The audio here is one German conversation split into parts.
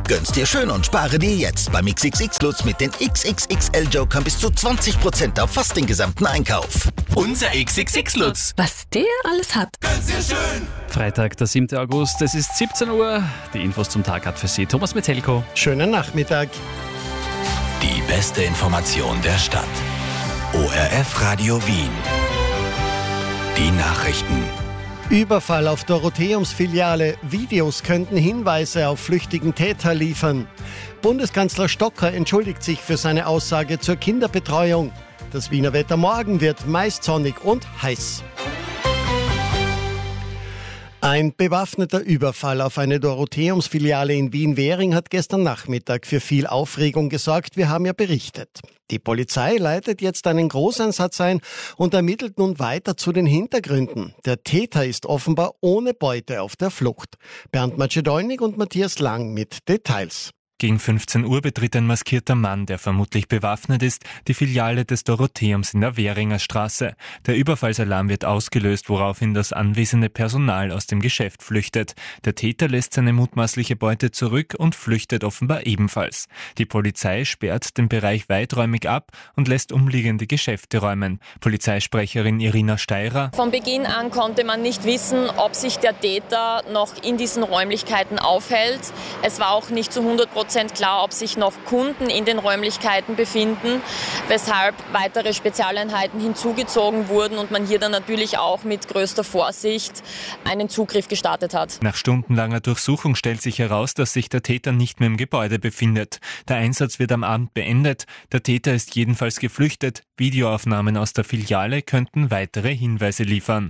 Gönn's dir schön und spare dir jetzt beim XXX Lutz mit den XXXL-Jokern bis zu 20% auf fast den gesamten Einkauf. Unser XXX Lutz. Was der alles hat. Gönn's dir schön! Freitag, der 7. August, es ist 17 Uhr. Die Infos zum Tag hat für Sie Thomas Metzelko. Schönen Nachmittag. Die beste Information der Stadt. ORF Radio Wien. Die Nachrichten. Überfall auf Dorotheumsfiliale. Videos könnten Hinweise auf flüchtigen Täter liefern. Bundeskanzler Stocker entschuldigt sich für seine Aussage zur Kinderbetreuung. Das Wiener Wetter morgen wird meist sonnig und heiß. Ein bewaffneter Überfall auf eine Dorotheumsfiliale in Wien-Währing hat gestern Nachmittag für viel Aufregung gesorgt. Wir haben ja berichtet. Die Polizei leitet jetzt einen Großeinsatz ein und ermittelt nun weiter zu den Hintergründen. Der Täter ist offenbar ohne Beute auf der Flucht. Bernd Macedolnik und Matthias Lang mit Details. Gegen 15 Uhr betritt ein maskierter Mann, der vermutlich bewaffnet ist, die Filiale des Dorotheums in der Währinger Straße. Der Überfallsalarm wird ausgelöst, woraufhin das anwesende Personal aus dem Geschäft flüchtet. Der Täter lässt seine mutmaßliche Beute zurück und flüchtet offenbar ebenfalls. Die Polizei sperrt den Bereich weiträumig ab und lässt umliegende Geschäfte räumen. Polizeisprecherin Irina Steirer: Von Beginn an konnte man nicht wissen, ob sich der Täter noch in diesen Räumlichkeiten aufhält. Es war auch nicht zu 100% klar, ob sich noch Kunden in den Räumlichkeiten befinden, weshalb weitere Spezialeinheiten hinzugezogen wurden und man hier dann natürlich auch mit größter Vorsicht einen Zugriff gestartet hat. Nach stundenlanger Durchsuchung stellt sich heraus, dass sich der Täter nicht mehr im Gebäude befindet. Der Einsatz wird am Abend beendet. Der Täter ist jedenfalls geflüchtet. Videoaufnahmen aus der Filiale könnten weitere Hinweise liefern.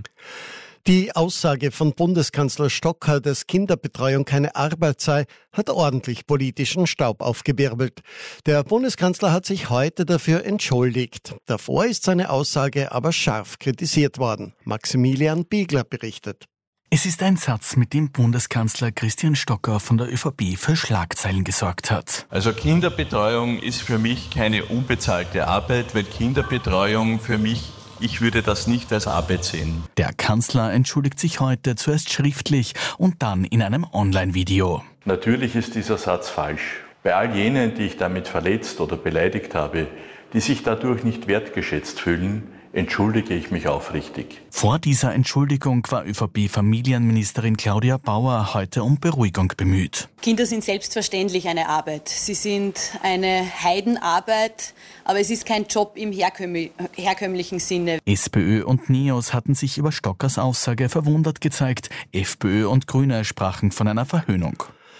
Die Aussage von Bundeskanzler Stocker, dass Kinderbetreuung keine Arbeit sei, hat ordentlich politischen Staub aufgewirbelt. Der Bundeskanzler hat sich heute dafür entschuldigt. Davor ist seine Aussage aber scharf kritisiert worden. Maximilian Biegler berichtet. Es ist ein Satz, mit dem Bundeskanzler Christian Stocker von der ÖVP für Schlagzeilen gesorgt hat. Also Kinderbetreuung ist für mich keine unbezahlte Arbeit, weil Kinderbetreuung für mich, ich würde das nicht als Arbeit sehen. Der Kanzler entschuldigt sich heute zuerst schriftlich und dann in einem Online-Video. Natürlich ist dieser Satz falsch. Bei all jenen, die ich damit verletzt oder beleidigt habe, die sich dadurch nicht wertgeschätzt fühlen, entschuldige ich mich aufrichtig. Vor dieser Entschuldigung war ÖVP-Familienministerin Claudia Bauer heute um Beruhigung bemüht. Kinder sind selbstverständlich eine Arbeit. Sie sind eine Heidenarbeit, aber es ist kein Job im herkömmlichen Sinne. SPÖ und NEOS hatten sich über Stockers Aussage verwundert gezeigt. FPÖ und Grüne sprachen von einer Verhöhnung.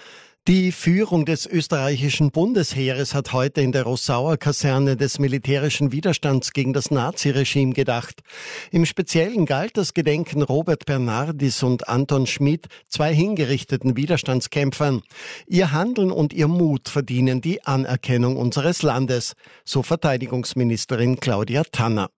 Die Führung des österreichischen Bundesheeres hat heute in der Rossauer Kaserne des militärischen Widerstands gegen das Naziregime gedacht. Im Speziellen galt das Gedenken Robert Bernardis und Anton Schmid, zwei hingerichteten Widerstandskämpfern. Ihr Handeln und ihr Mut verdienen die Anerkennung unseres Landes, so Verteidigungsministerin Claudia Tanner.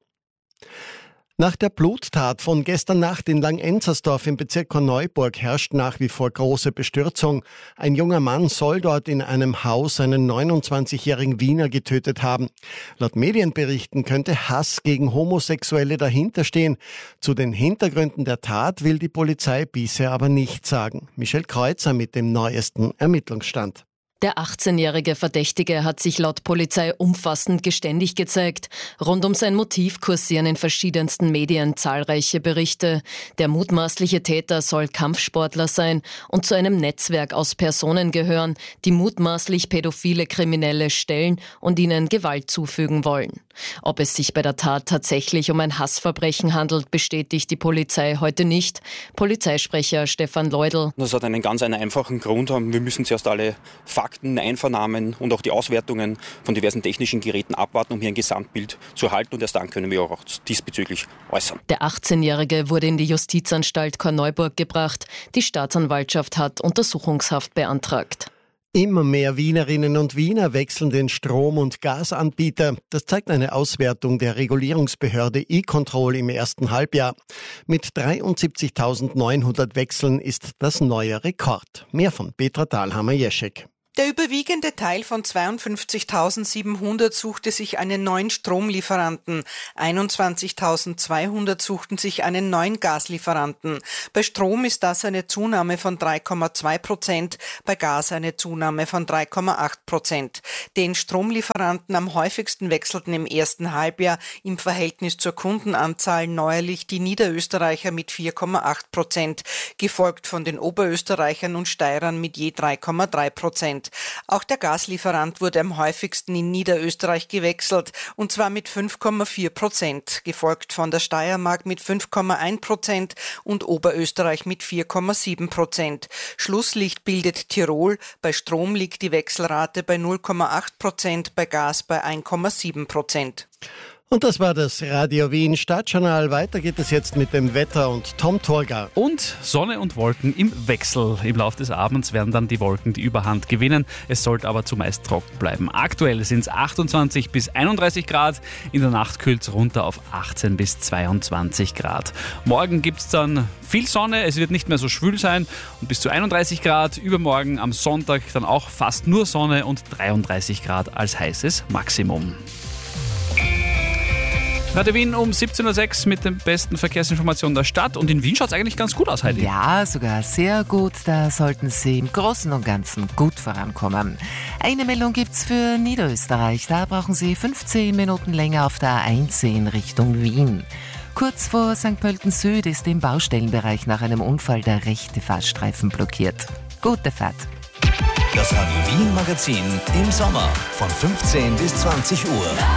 Nach der Bluttat von gestern Nacht in Langenzersdorf im Bezirk Korneuburg herrscht nach wie vor große Bestürzung. Ein junger Mann soll dort in einem Haus einen 29-jährigen Wiener getötet haben. Laut Medienberichten könnte Hass gegen Homosexuelle dahinterstehen. Zu den Hintergründen der Tat will die Polizei bisher aber nichts sagen. Michelle Kreuzer mit dem neuesten Ermittlungsstand. Der 18-jährige Verdächtige hat sich laut Polizei umfassend geständig gezeigt. Rund um sein Motiv kursieren in verschiedensten Medien zahlreiche Berichte. Der mutmaßliche Täter soll Kampfsportler sein und zu einem Netzwerk aus Personen gehören, die mutmaßlich pädophile Kriminelle stellen und ihnen Gewalt zufügen wollen. Ob es sich bei der Tat tatsächlich um ein Hassverbrechen handelt, bestätigt die Polizei heute nicht. Polizeisprecher Stefan Leudl. Das hat einen ganz einfachen Grund. Wir müssen zuerst alle Fakten, Einvernahmen und auch die Auswertungen von diversen technischen Geräten abwarten, um hier ein Gesamtbild zu erhalten. Und erst dann können wir auch diesbezüglich äußern. Der 18-Jährige wurde in die Justizanstalt Korneuburg gebracht. Die Staatsanwaltschaft hat Untersuchungshaft beantragt. Immer mehr Wienerinnen und Wiener wechseln den Strom- und Gasanbieter. Das zeigt eine Auswertung der Regulierungsbehörde E-Control im ersten Halbjahr. Mit 73.900 Wechseln ist das neuer Rekord. Mehr von Petra Dahlhammer-Jeschek. Der überwiegende Teil von 52.700 suchte sich einen neuen Stromlieferanten. 21.200 suchten sich einen neuen Gaslieferanten. Bei Strom ist das eine Zunahme von 3,2%, bei Gas eine Zunahme von 3,8%. Den Stromlieferanten am häufigsten wechselten im ersten Halbjahr im Verhältnis zur Kundenanzahl neuerlich die Niederösterreicher mit 4,8%, gefolgt von den Oberösterreichern und Steirern mit je 3,3%. Auch der Gaslieferant wurde am häufigsten in Niederösterreich gewechselt, und zwar mit 5,4%, gefolgt von der Steiermark mit 5,1% und Oberösterreich mit 4,7%. Schlusslicht bildet Tirol. Bei Strom liegt die Wechselrate bei 0,8%, bei Gas bei 1,7%. Und das war das Radio Wien Stadtjournal. Weiter geht es jetzt mit dem Wetter und Tom Torgar. Und Sonne und Wolken im Wechsel. Im Laufe des Abends werden dann die Wolken die Überhand gewinnen. Es sollte aber zumeist trocken bleiben. Aktuell sind es 28 bis 31 Grad. In der Nacht kühlt es runter auf 18 bis 22 Grad. Morgen gibt es dann viel Sonne. Es wird nicht mehr so schwül sein und bis zu 31 Grad. Übermorgen am Sonntag dann auch fast nur Sonne und 33 Grad als heißes Maximum. Radio Wien um 17.06 Uhr mit den besten Verkehrsinformationen der Stadt. Und in Wien schaut es eigentlich ganz gut aus, Heidi. Ja, sogar sehr gut. Da sollten Sie im Großen und Ganzen gut vorankommen. Eine Meldung gibt's für Niederösterreich. Da brauchen Sie 15 Minuten länger auf der A1 in Richtung Wien. Kurz vor St. Pölten Süd ist im Baustellenbereich nach einem Unfall der rechte Fahrstreifen blockiert. Gute Fahrt. Das Radio Wien Magazin im Sommer von 15 bis 20 Uhr.